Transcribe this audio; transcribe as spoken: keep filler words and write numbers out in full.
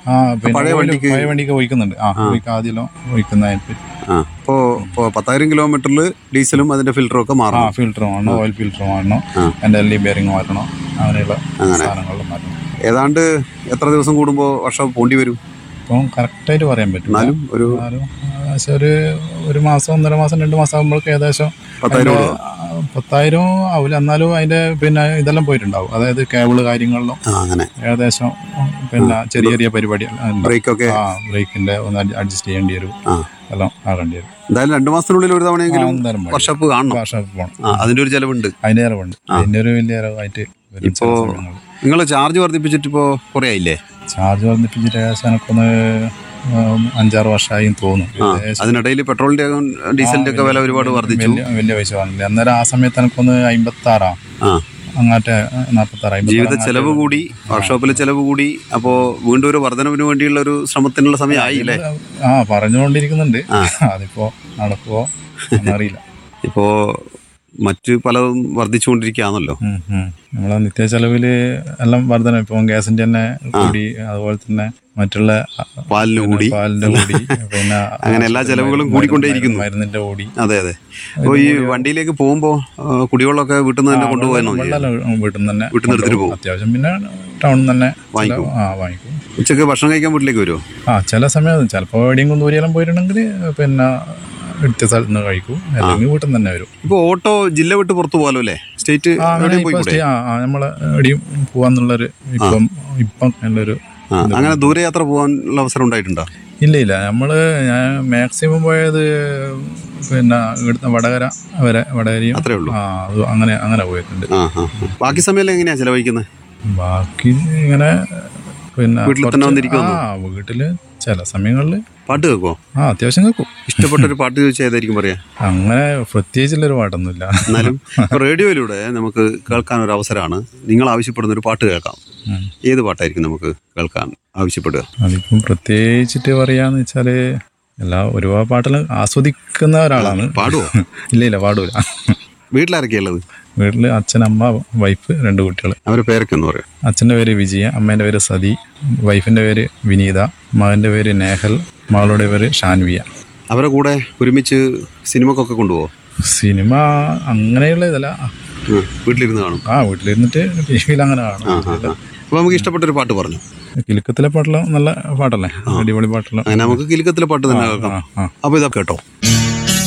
ആ പിന്നെ പഴയ വണ്ടിക്ക് പഴയ വണ്ടിക്ക് ഒഴിക്കുന്നുണ്ട്. ആ ആദ്യം ഒഴിക്കുന്നതായിട്ട്. ആ അപ്പോൾ ഇപ്പോൾ പത്തായിരം കിലോമീറ്ററിൽ ഡീസലും അതിന്റെ ഫിൽറ്ററും ഒക്കെ മാറണം. ആ ഫിൽറ്റർ മാറണം, ഓയിൽ ഫിൽറ്റർ മാറണം, എൻ്റെ എൽ ഇ ബെയറിംഗ് മാറ്റണം, അങ്ങനെയുള്ള സാധനങ്ങളിൽ മാറ്റണം. ഏതാണ്ട് എത്ര ദിവസം കൂടുമ്പോൾ വർഷം പോണ്ടി വരും? ഇപ്പം കറക്റ്റായിട്ട് പറയാൻ പറ്റും. എന്നാലും ഒരു ഒരു ഒരു മാസം ഒന്നര മാസം രണ്ട് മാസം ആകുമ്പോഴേക്ക് ഏകദേശം പത്തായിരം പത്തായിരം ആവില്ല, എന്നാലും അതിന്റെ പിന്നെ ഇതെല്ലാം പോയിട്ടുണ്ടാവും. അതായത് കേബിള് കാര്യങ്ങളിലും അങ്ങനെ ഏകദേശം പിന്നെ ചെറിയ ചെറിയ പരിപാടി ബ്രേക്കൊക്കെ ആ ബ്രേക്കിന്റെ ഒന്ന് അഡ്ജസ്റ്റ് ചെയ്യേണ്ടി വരും, എല്ലാം ആകേണ്ടി വരും. എന്തായാലും രണ്ടു മാസത്തിനുള്ളിൽ ഒരു തവണയെങ്കിലും വർഷാപ്പ് കാണണം. വർഷാപ്പ് പോകണം. അതിന്റെ ഒരു ചെലവുണ്ട്. അതിന്റെ ചെലവുണ്ട്. അതിന്റെ ഒരു വലിയ ചെലവായിട്ട് ഇപ്പോ നിങ്ങൾ ചാർജ് വർദ്ധിപ്പിച്ചിട്ട് ഇപ്പോ കുറെ ആയില്ലേ? ചാർജ് വർദ്ധിപ്പിച്ചിട്ട് ഏകദേശം എനിക്കൊന്ന് അഞ്ചാറ് വർഷമായി തോന്നുന്നു. അതിനിടയിൽ പെട്രോളിന്റെ ഡീസലിന്റെ ഒക്കെ വില ഒരുപാട് വർദ്ധിച്ചു. വലിയ പൈസ വന്നില്ല. അന്നേരം ആ സമയത്ത് എനിക്കൊന്ന് അമ്പത്തി ആറാ അങ്ങാട്ടെ നാൽപ്പത്തി ആറ്. ജീവിത ചെലവ് കൂടി, വർക്ക്ഷോപ്പിലെ ചെലവ് കൂടി. അപ്പോ വീണ്ടും ഒരു വർധനവിന് വേണ്ടിയുള്ള ഒരു ശ്രമത്തിനുള്ള സമയമായില്ലേ? ആ പറഞ്ഞുകൊണ്ടിരിക്കുന്നുണ്ട്. അതിപ്പോ നടക്കുവോ എന്നറിയില്ല. ഇപ്പോ മറ്റ് പലതും വർദ്ധിച്ചുകൊണ്ടിരിക്കുകയാണല്ലോ. നമ്മളെ നിത്യ ചെലവില് എല്ലാം വർധന. ഇപ്പം ഗ്യാസിന്റെ തന്നെ കൂടി, അതുപോലെ തന്നെ മറ്റുള്ള പാലിന് കൂടി പാലിന്റെ കൂടി പിന്നെ അങ്ങനെ എല്ലാ ചെലവുകളും കൂടിക്കൊണ്ടേയിരിക്കുന്നു. മരുന്നിന്റെ കൂടി. അതെ അതെ. അപ്പോൾ ഈ വണ്ടിയിലേക്ക് പോകുമ്പോ കുടിവെള്ളമൊക്കെ വീട്ടിൽ നിന്ന് തന്നെ കൊണ്ടുപോകാനോ? വീട്ടിൽ നിന്ന് തന്നെ വീട്ടിൽ നിന്ന് എടുത്തിട്ട് പോകും. അത്യാവശ്യം പിന്നെ ടൗണിൽ തന്നെ വാങ്ങിക്കും. ആ വാങ്ങിക്കും. ഉച്ചക്ക് ഭക്ഷണം കഴിക്കാൻ വീട്ടിലേക്ക് വരുമോ? ആ ചില സമയത്ത് ചിലപ്പോൾ എവിടെയെങ്കിലും ദൂരെയെല്ലാം പോയിട്ടുണ്ടെങ്കിൽ പിന്നെ എടുത്ത സ്ഥലത്ത് നിന്ന് കഴിക്കും, അല്ലെങ്കിൽ വീട്ടിൽ തന്നെ വരും. ഇപ്പോൾ ഓട്ടോ ജില്ല വിട്ട് പുറത്ത് പോകാലോ അല്ലേ? സ്റ്റേറ്റ് നമ്മളെ എവിടെയും പോവാന്നുള്ളൊരു ഇപ്പം ഇപ്പം നല്ലൊരു അങ്ങനെ ദൂരയാത്ര പോകാനുള്ള അവസരം ഉണ്ടായിട്ടുണ്ടോ? ഇല്ല ഇല്ല. നമ്മള് ഞാൻ മാക്സിമം പോയത് പിന്നെ ഇവിടുത്തെ വടകര വരെ, വടകരയും അത്രേ ഉള്ളൂ. ആ അത് അങ്ങനെ അങ്ങനെ പോയിട്ടുണ്ട്. ബാക്കി സമയം എങ്ങനെയാ ചെലവഴിക്കുന്നത്? ബാക്കി ഇങ്ങനെ പിന്നെ വീട്ടിൽ തന്നെ വന്നിരിക്കുന്നു. ആ വീട്ടില് ചില സമയങ്ങളില് പാട്ട് കേൾക്കുമോ? ആ അത്യാവശ്യം കേൾക്കും. ഇഷ്ടപ്പെട്ടൊരു പാട്ട് ചോദിച്ചാൽ ഏതായിരിക്കും പറയാ? അങ്ങനെ പ്രത്യേകിച്ചുള്ളൊരു പാട്ടൊന്നുമില്ല. എന്നാലും റേഡിയോയിലൂടെ നമുക്ക് കേൾക്കാൻ ഒരു അവസരമാണ്. നിങ്ങൾ ആവശ്യപ്പെടുന്ന ഒരു പാട്ട് കേൾക്കാം. ഏത് പാട്ടായിരിക്കും നമുക്ക് കേൾക്കാൻ ആവശ്യപ്പെടുക? അതിപ്പം പ്രത്യേകിച്ചിട്ട് പറയാന്ന് വെച്ചാല് എല്ലാ ഒരുപാട് പാട്ടെല്ലാം ആസ്വദിക്കുന്ന ഒരാളാണ്. പാടുവോ? ഇല്ല ഇല്ല പാടൂല. വീട്ടിലാരൊക്കെയാ ഉള്ളത്? വീട്ടില് അച്ഛൻ, അമ്മ, വൈഫ്, രണ്ട് കുട്ടികൾ. അവരുടെ പേരൊക്കെ ഒന്ന് പറയാം. അച്ഛൻ്റെ പേര് വിജയ, അമ്മേൻ്റെ പേര് സതി, വൈഫിൻ്റെ പേര് വിനീത, മകൻ്റെ പേര് നേഹൽ, മകളുടെ പേര് ഷാൻവിയ. അവരുടെ കൂടെ ഒരുമിച്ച് സിനിമക്കൊക്കെ കൊണ്ടുപോകും? സിനിമ അങ്ങനെയുള്ള ഇതല്ല, വീട്ടിലിരുന്ന് കാണും. ആ വീട്ടിലിരുന്നിട്ട് ടി വിയിൽ അങ്ങനെ കാണും. അപ്പോൾ നമുക്ക് ഇഷ്ടപ്പെട്ടൊരു പാട്ട് പറഞ്ഞു. കിലുക്കത്തിലെ പാട്ടെല്ലാം നല്ല പാട്ടല്ലേ, അടിപൊളി പാട്ടെല്ലാം. നമുക്ക് കിലുക്കത്തിലെ പാട്ട് തന്നെ കേൾക്കാം. അപ്പോൾ ഇതൊക്കെ കേട്ടോ.